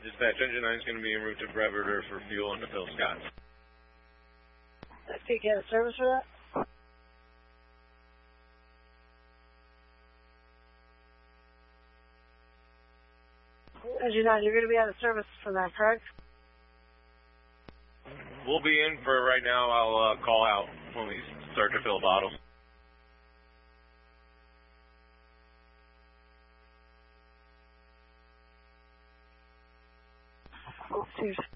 Dispatch, engine 9 is going to be en route to Breverter for fuel and to Phil Scott. Can you get a service for that? Engine 9, you're going to be out of service for that, correct? We'll be in for right now. I'll call out when we start to fill bottles. Cheers.